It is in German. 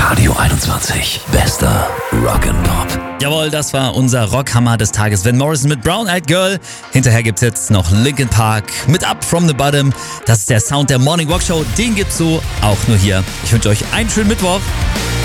Radio 21. Bester Rock'n'Pop. Jawohl, das war unser Rockhammer des Tages. Van Morrison mit Brown Eyed Girl. Hinterher gibt's jetzt noch Linkin Park mit Up From The Bottom. Das ist der Sound der Morning Walk Show. Den gibt's so auch nur hier. Ich wünsche euch einen schönen Mittwoch.